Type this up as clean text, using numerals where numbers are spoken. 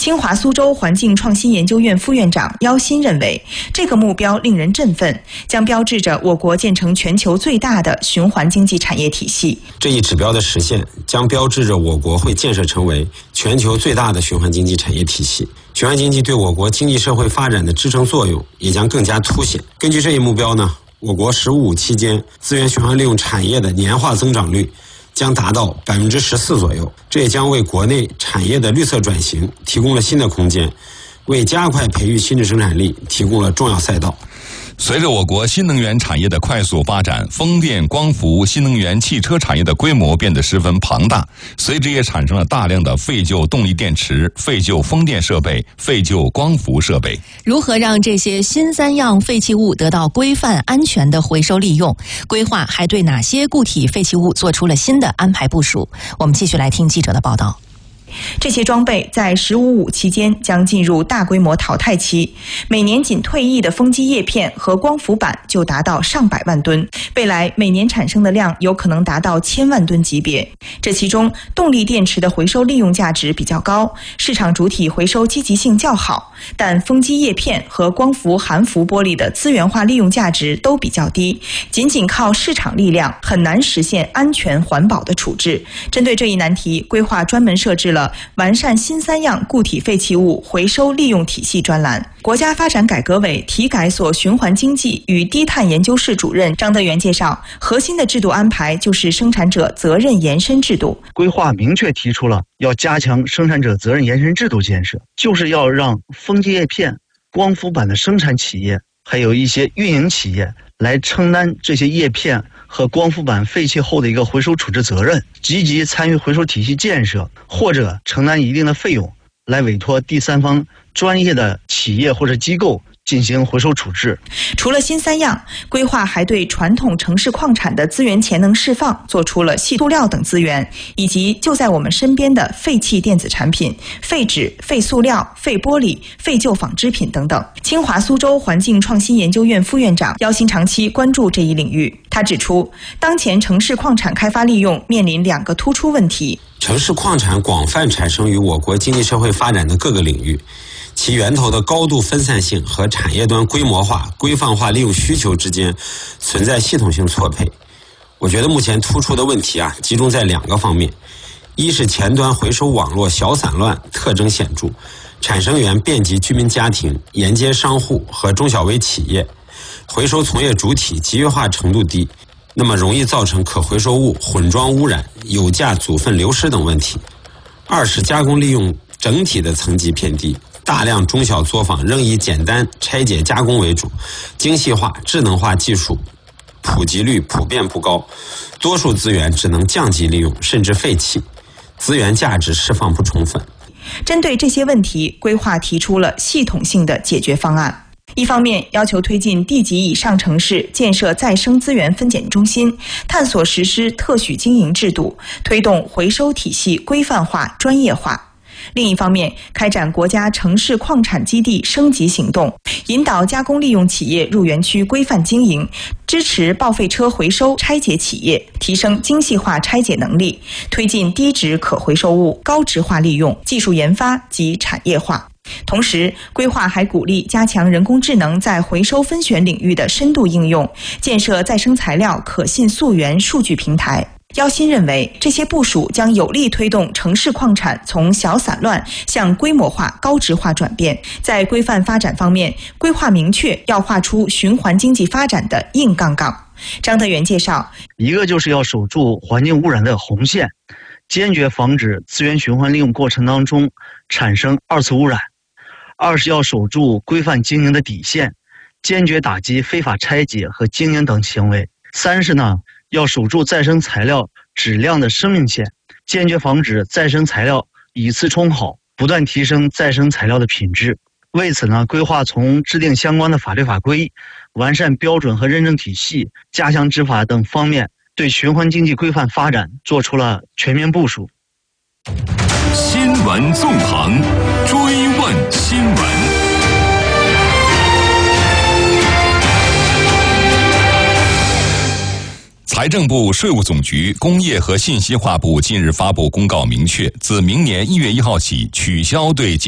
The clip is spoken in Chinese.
清华苏州环境创新研究院副院长姚鑫认为，这个目标令人振奋，将标志着我国建成全球最大的循环经济产业体系。 这一指标的实现，将标志着我国会建设成为全球最大的循环经济产业体系。循环经济对我国经济社会发展的支撑作用也将更加凸显。根据这一目标呢，我国“十五”期间资源循环利用产业的年化增长率将达到14%左右，这也将为国内产业的绿色转型提供了新的空间，为加快培育新质生产力提供了重要赛道。 随着我国新能源产业的快速发展，风电、光伏、新能源汽车产业的规模变得十分庞大，随之也产生了大量的废旧动力电池、废旧风电设备、废旧光伏设备。 如何让这些新三样废弃物得到规范、安全的回收利用？规划还对哪些固体废弃物做出了新的安排部署？我们继续来听记者的报道。 这些装备在“15·5”期间将进入大规模淘汰期，每年仅退役的风机叶片和光伏板就达到上百万吨，未来每年产生的量有可能达到1000万吨级别。这其中，动力电池的回收利用价值比较高，市场主体回收积极性较好，但风机叶片和光伏含氟玻璃的资源化利用价值都比较低，仅靠市场力量很难实现安全环保的处置。针对这一难题，规划专门设置了完善新三样固体废弃物回收利用体系专栏。国家发展改革委体改所循环经济与低碳研究室主任张德元介绍，核心的制度安排就是生产者责任延伸制度。 规划明确提出了要加强生产者责任延伸制度建设，就是要让风机叶片、光伏板的生产企业还有一些运营企业来承担这些叶片和光伏板废弃后的一个回收处置责任，积极参与回收体系建设，或者承担一定的费用，来委托第三方专业的企业或者机构进行回收处置。 除了新三样，规划还对传统城市矿产的资源潜能释放做出了细塑料等资源，以及就在我们身边的废弃电子产品、废纸、废塑料、废玻璃、废旧纺织品等等。清华苏州环境创新研究院副院长姚鑫长期关注这一领域。他指出，当前城市矿产开发利用面临2个突出问题。 城市矿产广泛产生于我国经济社会发展的各个领域，其源头的高度分散性和产业端规模化、规范化利用需求之间存在系统性错配。我觉得目前突出的问题集中在2个方面：一是前端回收网络小散乱，特征显著，产生源遍及居民家庭、沿街商户和中小微企业，回收从业主体集约化程度低，那么容易造成可回收物混装污染、有价组分流失等问题。二是加工利用整体的层级偏低，大量中小作坊仍以简单拆解加工为主，精细化、智能化技术普及率普遍不高，多数资源只能降级利用甚至废弃，资源价值释放不充分。 针对这些问题，规划提出了系统性的解决方案。一方面，要求推进地级以上城市建设再生资源分拣中心，探索实施特许经营制度，推动回收体系规范化、专业化。另一方面，开展国家城市矿产基地升级行动，引导加工利用企业入园区规范经营，支持报废车回收拆解企业，提升精细化拆解能力，推进低值可回收物高值化利用、技术研发及产业化。同时，规划还鼓励加强人工智能在回收分选领域的深度应用，建设再生材料可信溯源数据平台。姚鑫认为，这些部署将有力推动城市矿产从小散乱向规模化、高值化转变。在规范发展方面，规划明确要画出循环经济发展的硬杠杠。张德元介绍， 一个就是要守住环境污染的红线，坚决防止资源循环利用过程当中产生二次污染；二是要守住规范经营的底线，坚决打击非法拆解和经营等行为；三是要守住再生材料质量的生命线，坚决防止再生材料以次充好，不断提升再生材料的品质。为此规划从制定相关的法律法规、完善标准和认证体系、加强执法等方面，对循环经济规范发展做出了全面部署。 新闻纵横，追问新闻。财政部、税务总局、工业和信息化部近日发布公告，明确自明年1月1号起取消对